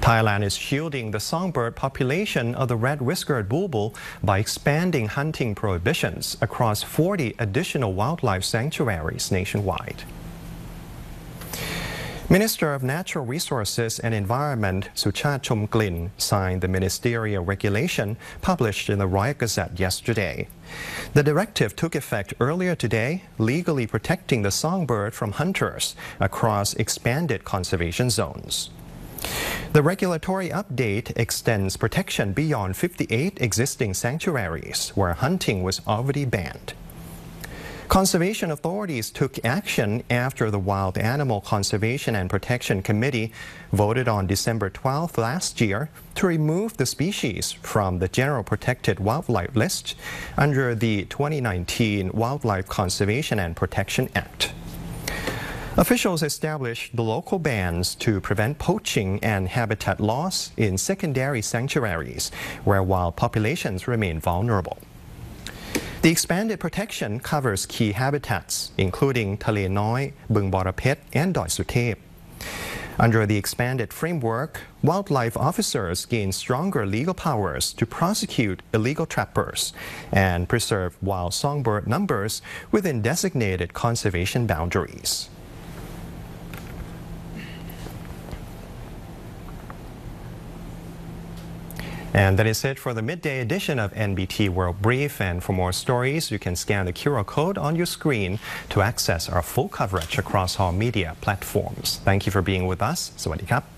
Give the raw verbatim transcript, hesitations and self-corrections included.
Thailand is shielding the songbird population of the red-whiskered bulbul by expanding hunting prohibitions across forty additional wildlife sanctuaries nationwide. Minister of Natural Resources and Environment Suchat Chomglin signed the ministerial regulation published in the Royal Gazette yesterday. The directive took effect earlier today, legally protecting the songbird from hunters across expanded conservation zones. The regulatory update extends protection beyond fifty-eight existing sanctuaries where hunting was already banned. Conservation authorities took action after the Wild Animal Conservation and Protection Committee voted on December twelfth last year to remove the species from the General Protected Wildlife List under the twenty nineteen Wildlife Conservation and Protection Act. Officials established the local bans to prevent poaching and habitat loss in secondary sanctuaries where wild populations remain vulnerable. The expanded protection covers key habitats, including Thale Noi, Bung Boraphet, and Doi Suthep. Under the expanded framework, wildlife officers gain stronger legal powers to prosecute illegal trappers and preserve wild songbird numbers within designated conservation boundaries. And that is it for the midday edition of N B T World Brief. And for more stories, you can scan the Q R code on your screen to access our full coverage across all media platforms. Thank you for being with us. Sawadee krap.